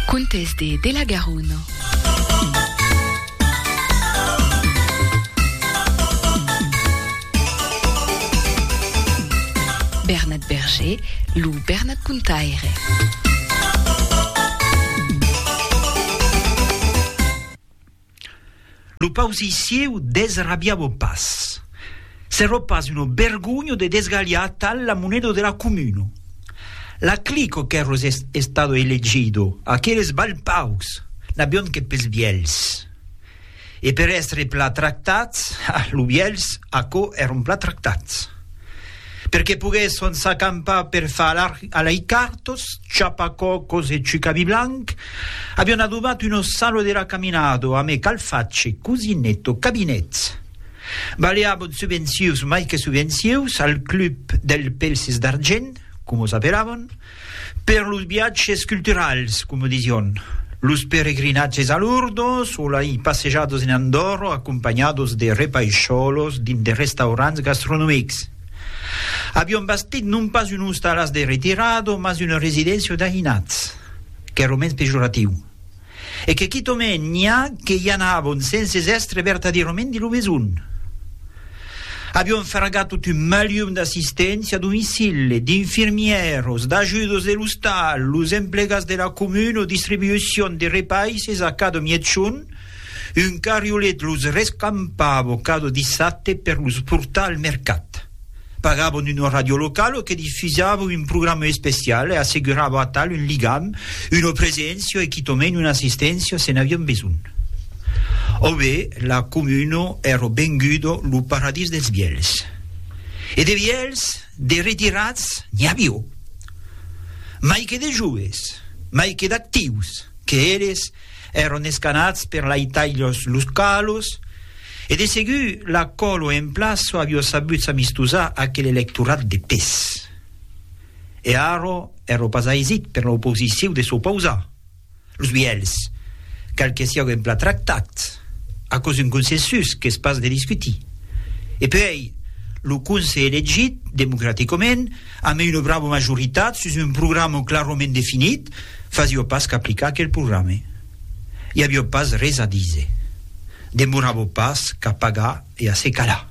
Contes de la Garonne. Bernard Berger, Lou Bernard Kuntaire. Lo pausicieu desrabiavo pas. S'ero pas uno vergogno de desgagliata alla moneda della comune. La clico che ero stato eleggido, aqueles balpaus, n'abbion che pels biels. E per essere pla tractats, lo biels, aco eron pla tractats. Perché poguesson s'accampar per far ai cartos, ciapacocos e cicavi blanc, abbiano adobato uno salo della camminato, a me calfacce, cusinetto, cabinets. Baleavano subvenzius, mai che subvenzius, al club del Pelsis d'Argent, come saperavano, per los viaggi culturals, come dizion, los peregrinatges a Lourdes o i passejados in Andorra, accompagnados de repaixolos din de restaurants gastronomics. Abbiamo bastit non pas un stalas de retirado, mas una residenza da inats, che era mens pejoratiu. E che chito men n'ha che hi anavon sense estre vertadirament di lo besun. Abbiamo fragato un malium d'assistenza a domicile, di infermieros, d'ajudos dello Stato, los emplegas della comune, distribuzione di repaises a cada mietchun, un carriolet los rescampavo cada dissabte per los portar al mercat. Pagavano una radio locale che diffusava un programma speciale, assicurava a tale un ligam, una presenza e chitomeno un'assistenza se ne abbiamo bisogno. Ove la comune era ben guido lo paradis des biels. E de biels, de retirats, ne abbiamo. Mai che de giues, mai che d'actius, che eres erano scanats per la Italios los calos, e de seguì la colo in plasso aveva saputo amistusare anche l'elettorat de PES. E ero pasaisit per l'opposizione de suo pausa. Los biels, qualche sia in pla tractat, a causa un consensus che spas de discutir. E poi, lo Conseil elegit, democraticament, amb una brava majoritat, sus un programma clarament definit, fazia pas qu'aplicar aquel programma. I havia pas res a dire. Demorava pas qu'à pagar e a se calar.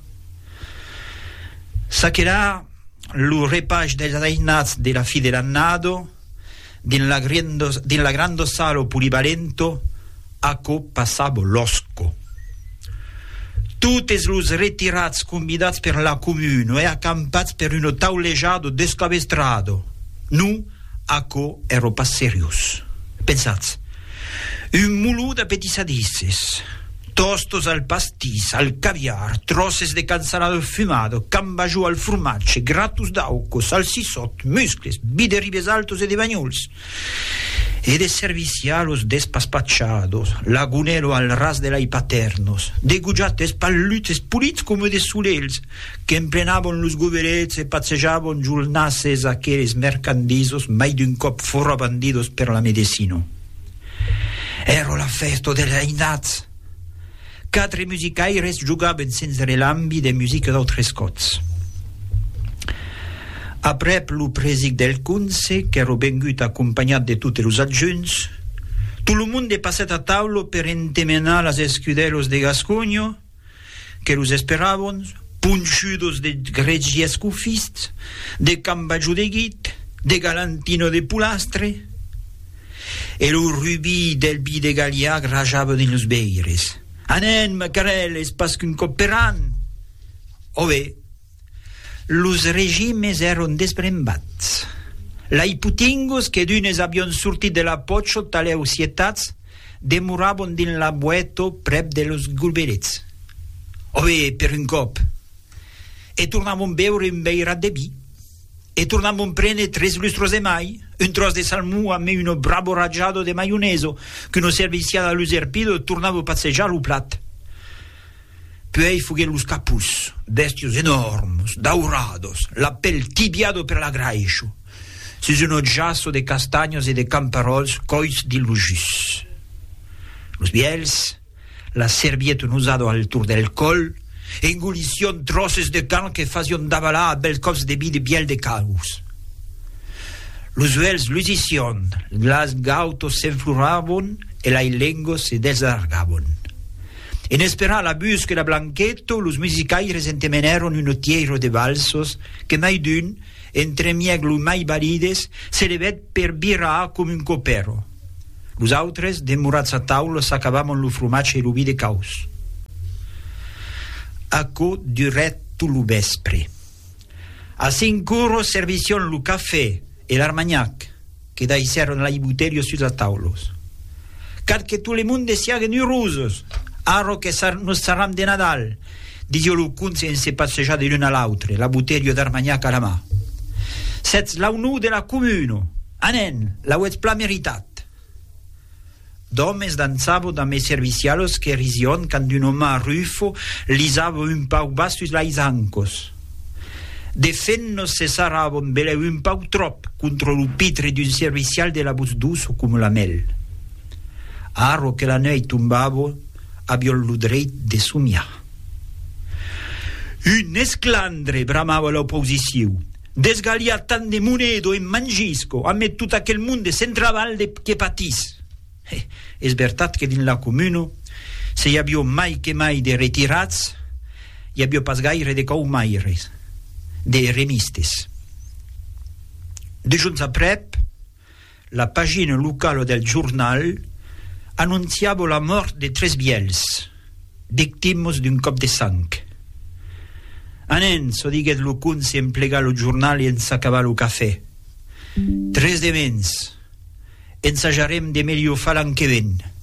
S'aquerà lo repage dels ainats de la fi de l'annado, din la grande sala polivalento, aco passava l'osco. Tutti los retirats convidats per la comune e accampats per uno taulejado descabestrado. Nu, aco ero pas serius. Pensats, un mulù d'apetissadisses, tostos al pastis, al caviar, trosses de cansalado fumado, cambajou al formatge, gratus d'auco, salsissot, muscles, biderives altos e de bagnols. E de servicialos despaspacciados, lagunero al ras de lai paternos, degugiates pallutes pulits come de sulels, che emplenavon los goverets e pazzejavon giurnasses aqueles mercandisos mai d'un cop fora bandidos per la medicino. Ero la festa delle ainats. 4 musicaires jugaven sense relambi de musica d'autres scots. Aprep lo presic del Conseil, che ero vengut accompagnat de tutti los adjunts, tot lo monde passat a taulo per entemenar las escuderos de Gascogno, que los esperavon, punchudos de gregi escufists, de cambajou de guit, de galantino de pulastre, e lo rubí del bi de Galliac rajaven in los beires. Anen, macarelles, pascun copperan. Ove, los regimes eron desbrembats. La putingos che d'unes abion sortit de la pocho taleu sietats demoravon din la bueto prep de los gulberets. Ove, per un cop. E tornavon beure un beirat de bi. E tornavon prene 3 lustros de mai, un tros de salmù a me uno bravo raggiado de maioneso, che uno serviciale all'userpido tornavo passeggiare lo plat. Poi fughe los capus, bestios enormes, daurados, la pel tibiado per la graiscio, sus uno giasso de castagnos e de camparols cois di lugis. Los biels, la servieta usado al tour del col, e engolición troces de carne que fazion davalà a bel cops de bi de biel de calus. Los uels lusición, las gautos se enfluraban e las lenguas se deslargaban. En esperar la búsqueda blanqueto, los musicaires entemenaron un tierro de valsos que mai d'un, entre mieglu mai balides, se levet per birar come un copero. Los autres, demurats a taula, s'acabamon lo frumatge e lo vi de caus. Acco duret tu lo vespre. A 5 euros servicion lo café e l'armagnac, che dai seron la ibuterio sus a taulos. Car que tu le munde siaguen urosos, aro che nos saram de Nadal, didio lo cunze en se passeggia de l'un a l'altre, la buterio d'armagnac a la mà. Sets l'aunu de la comuno, anen, la uets pla meritat. Domes danzavo da me servicialos che rision quand un oma rufo lisavo un pau bassus la isancos. De fennos se saravon bele un pau trop contro l'upitre d'un servicial de la bus duso come la mel. Aro che la noi tumbavo abiol l'udreit de sumia. Un esclandre bramava l'opposizione. Desgalia tant de monedo e mangisco a me tutto aquel monde s'entraval che patis. Es vertat che din la comuno se hi havia mai che mai de retirats hi havia pas gaire de caumaires de remistes. De junts aprep la pagina locale del giornal annunziava la mort de 3 biels victimes d'un cop de sang. Anen, so diguet lo cun se emplega lo giornal e ensacava lo cafè. 3 de mens ensajarem de meglio fa l'an que ven.